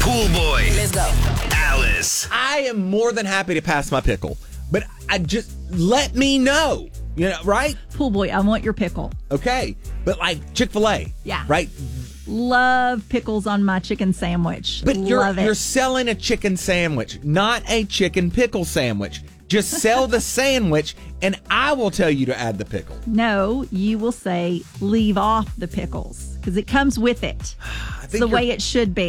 Pool Boy. Let's go. Alice. I am more than happy to pass my pickle, but I just let me know, right? Pool Boy, I want your pickle. Okay, but like Chick-fil-A, Yeah. right? Love pickles on my chicken sandwich. But Love you're it. selling a chicken sandwich, not a chicken pickle sandwich. Just sell the sandwich, and I will tell you to add the pickle. No, you will say leave off the pickles because it comes with it. It's the way it should be.